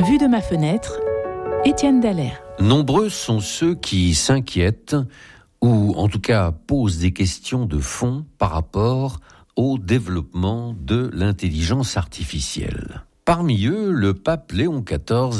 Vue de ma fenêtre, Étienne Dallaire. Nombreux sont ceux qui s'inquiètent ou en tout cas posent des questions de fond par rapport au développement de l'intelligence artificielle. Parmi eux, le pape Léon XIV